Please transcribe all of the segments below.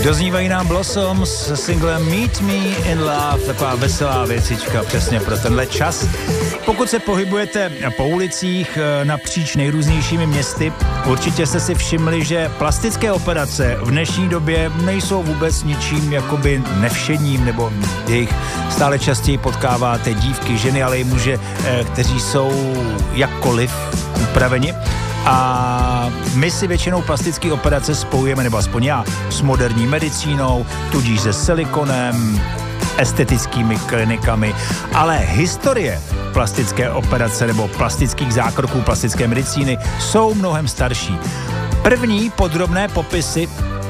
Doznívají nám Blossom s singlem Meet Me in Love, taková veselá věcička přesně pro tenhle čas. Pokud se pohybujete po ulicích napříč nejrůznějšími městy, určitě jste si všimli, že plastické operace v dnešní době nejsou vůbec ničím jakoby nevšedním, nebo jejich stále častěji potkáváte dívky, ženy, ale i muže, kteří jsou jakkoliv upraveni. A my si většinou plastické operace spojujeme, nebo aspoň já, s moderní medicínou, tudíž se silikonem, estetickými klinikami, ale historie plastické operace nebo plastických zákroků plastické medicíny jsou mnohem starší. První podrobné popisy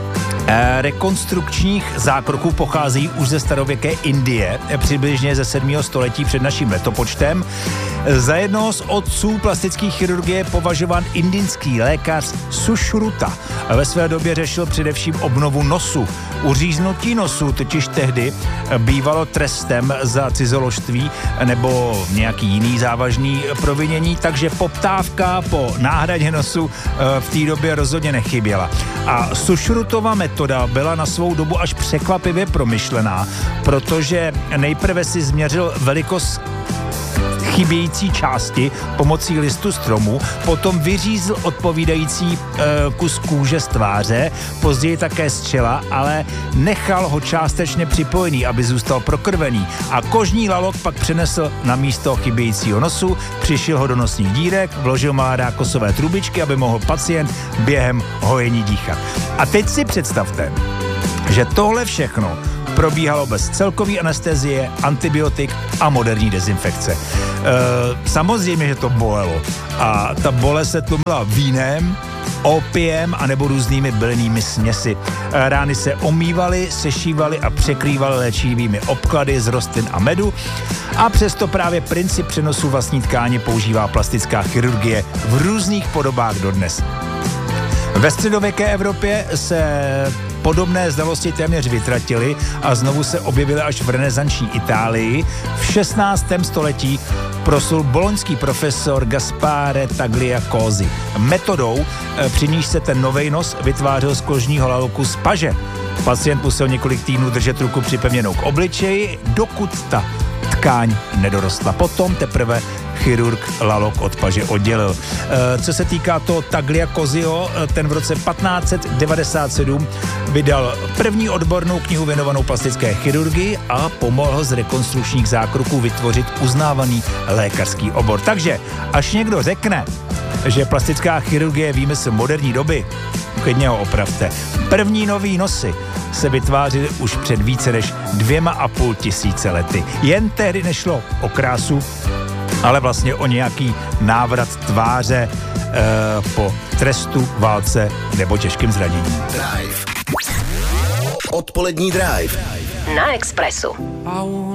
rekonstrukčních zákroků pochází už ze starověké Indie, přibližně ze 7. století před naším letopočtem. Za jednoho z otců plastické chirurgie je považován indický lékař Sushruta. Ve své době řešil především obnovu nosu. Uříznutí nosu totiž tehdy bývalo trestem za cizoložství nebo nějaký jiný závažný provinění, takže poptávka po náhradě nosu v té době rozhodně nechyběla. A Sushrutova metoda byla na svou dobu až překvapivě promyšlená, protože nejprve si změřil velikost chybějící části pomocí listu stromu, potom vyřízl odpovídající kus kůže z tváře, později také z čela, ale nechal ho částečně připojený, aby zůstal prokrvený, a kožní lalok pak přenesl na místo chybějícího nosu, přišil ho do nosních dírek, vložil malé rákosové trubičky, aby mohl pacient během hojení dýchat. A teď si představte, že tohle všechno probíhalo bez celkové anestezie, antibiotik a moderní dezinfekce. Samozřejmě, že to bolelo. A ta bolest se tlumila vínem, opiem a nebo různými bylinnými směsi. Rány se omývaly, sešívaly a překrývaly léčivými obklady z rostlin a medu, a přesto právě princip přenosu vlastní tkáně používá plastická chirurgie v různých podobách dodnes. Ve středověké Evropě se podobné znalosti téměř vytratily a znovu se objevily až v renesanční Itálii. V 16. století proslul boloňský profesor Gaspare Tagliacozzi metodou, při níž se ten novej nos vytvářel z kožního laloku z paže. Pacient musel několik týdnů držet ruku připevněnou k obličeji, dokud ta tkáň nedorostla. Potom teprve chirurg lalok od paže oddělil. Co se týká toho Tagliacozziho, ten v roce 1597 vydal první odbornou knihu věnovanou plastické chirurgii a pomohl z rekonstrukčních zákroků vytvořit uznávaný lékařský obor. Takže až někdo řekne, že plastická chirurgie je výmysl moderní doby, klidně ho opravte. První nový nosy se vytvářely už před více než 2,5 tisíce lety. Jen tehdy nešlo o krásu, ale vlastně o nějaký návrat tváře po trestu, válce nebo těžkém zranění. Drive. Odpolední Drive. Na Expressu.